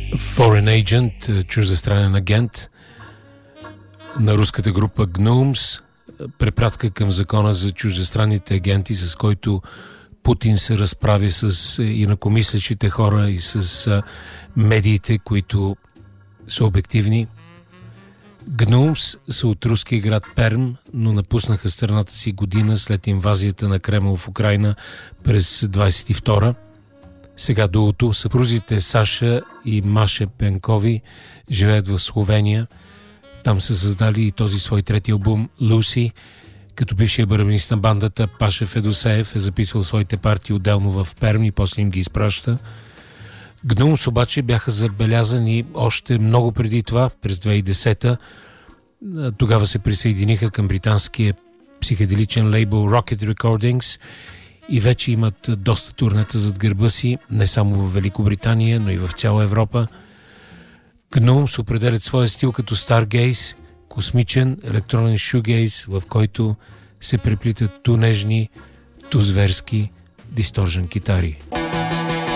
Foreign Agent, чуждестранен агент на руската група Gnomes, препратка към закона за чуждестранните агенти, с който Путин се разправи с инакомислещите хора и с медиите, които са обективни. Gnomes са от руския град Перм, но напуснаха страната си година след инвазията на Кремъл в Украйна през 22-а. Сега дуото, съпрузите Саша и Маша Пенкови, живеят в Словения. Там са създали и този свой трети албум «Люси», като бившия барабанист на бандата Паша Федосеев е записвал своите партии отделно в Перм и после им ги изпраща. Gnomes обаче бяха забелязани още много преди това, през 2010-та. Тогава се присъединиха към британския психоделичен лейбъл Rocket Recordings и вече имат доста турнета зад гърба си, не само в Великобритания, но и в цяла Европа. Gnomes определят своя стил като Stargaze, космичен електронен шугейз, в който се преплитат ту нежни, ту зверски дисторжен китари.